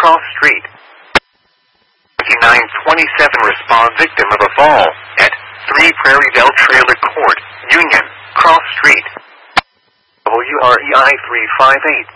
Cross Street. 5927 respond victim of a fall at 3 Prairiedale Trailer Court, Union, Cross Street. WREI 358.